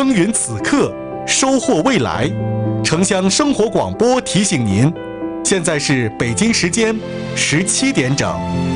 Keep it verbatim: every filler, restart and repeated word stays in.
耕耘此刻，收获未来。城乡生活广播提醒您，现在是北京时间十七点整。